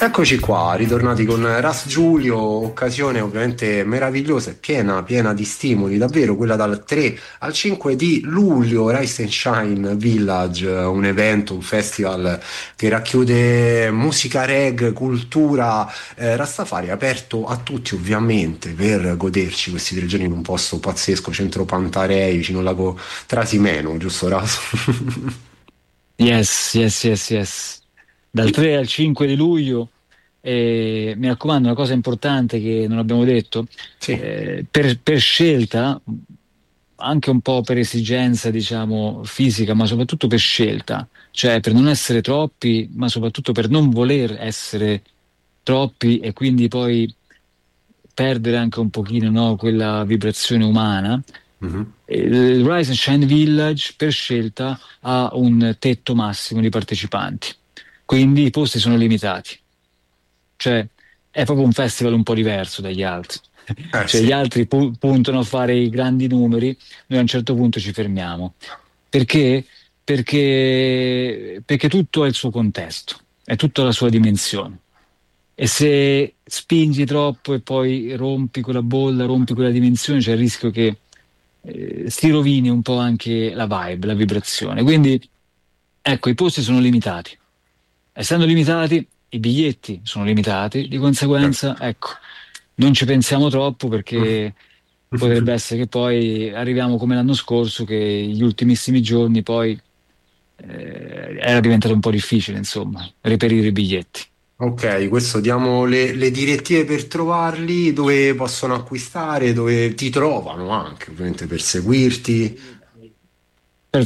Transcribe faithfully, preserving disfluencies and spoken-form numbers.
Eccoci qua, ritornati con Ras Giulio, occasione ovviamente meravigliosa e piena, piena di stimoli, davvero quella dal tre al cinque di luglio, Rise and Shine Village, un evento, un festival che racchiude musica reggae, cultura eh, Rastafari, aperto a tutti ovviamente per goderci questi tre giorni in un posto pazzesco, centro Pantarei, vicino al lago Trasimeno, giusto Ras? Yes, yes, yes, yes. Dal tre al cinque di luglio, eh, mi raccomando, una cosa importante che non abbiamo detto, Sì. eh, per, per scelta, anche un po' per esigenza, diciamo, fisica, ma soprattutto per scelta, cioè per non essere troppi, ma soprattutto per non voler essere troppi e quindi poi perdere anche un pochino, no, quella vibrazione umana. Mhm. Il Rise and Shine Village per scelta ha un tetto massimo di partecipanti, quindi i posti sono limitati, cioè è proprio un festival un po' diverso dagli altri. Eh Cioè gli sì. altri pu- puntano a fare i grandi numeri, noi a un certo punto ci fermiamo. Perché? Perché, perché tutto ha il suo contesto, è tutta la sua dimensione. E se spingi troppo e poi rompi quella bolla, rompi quella dimensione, c'è il rischio che eh, si rovini un po' anche la vibe, la vibrazione. Quindi, ecco, i posti sono limitati. Essendo limitati, i biglietti sono limitati, di conseguenza, ecco, non ci pensiamo troppo perché potrebbe essere che poi arriviamo come l'anno scorso, che gli ultimissimi giorni poi eh, era diventato un po' difficile, insomma, reperire i biglietti. Ok, questo diamo le, le direttive per trovarli, dove possono acquistare, dove ti trovano anche, ovviamente per seguirti.